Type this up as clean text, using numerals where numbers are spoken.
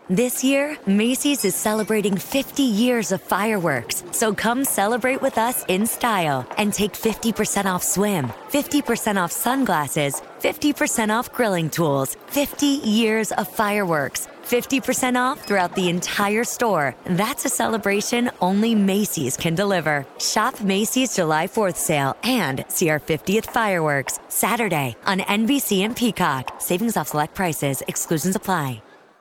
This year, Macy's is celebrating 50 years of fireworks, so come celebrate with us in style and take 50% off swim, 50% off sunglasses, 50% off grilling tools, 50 years of fireworks, 50% off throughout the entire store. That's a celebration only Macy's can deliver. Shop Macy's July 4th sale and see our 50th fireworks Saturday on NBC and Peacock. Savings off select prices. Exclusions apply.